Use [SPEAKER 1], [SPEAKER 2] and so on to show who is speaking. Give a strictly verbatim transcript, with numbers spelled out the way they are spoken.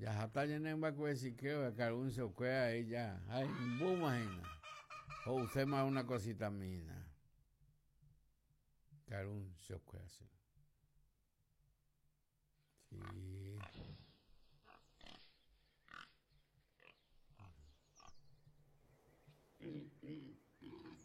[SPEAKER 1] ya está llena en Bacuesi que algún se oquea ella ay bumajina o usted más una cosita mina que algún se oquea así sí